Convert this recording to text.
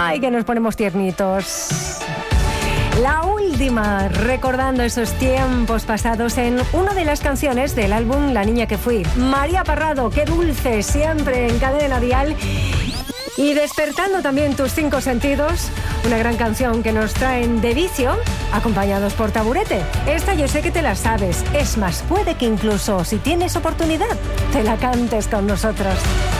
Ay, que nos ponemos tiernitos. La última, recordando esos tiempos pasados en una de las canciones del álbum La niña que fui. María Parrado, qué dulce, siempre en Cadena Dial. Y despertando también tus 5 sentidos, una gran canción que nos traen de vicio, acompañados por Taburete. Esta yo sé que te la sabes. Es más, puede que incluso, si tienes oportunidad, te la cantes con nosotros.